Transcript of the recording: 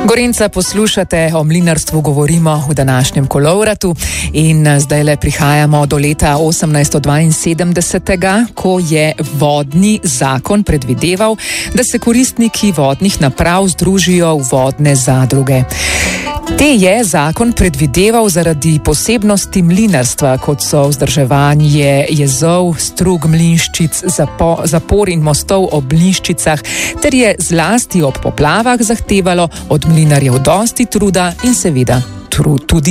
Gorenca poslušate, o mlinarstvu govorimo v današnjem kolovratu in zdajle prihajamo do leta 1872, ko je vodni zakon predvideval, da se koristniki vodnih naprav združijo v vodne zadruge. Te je zakon predvideval zaradi posebnosti mlinarstva, kot so vzdrževanje jezov, strug mlinščic, zapor in mostov ob mlinščicah, ter je zlasti ob poplavah zahtevalo od mlinarjev dosti truda in seveda tudi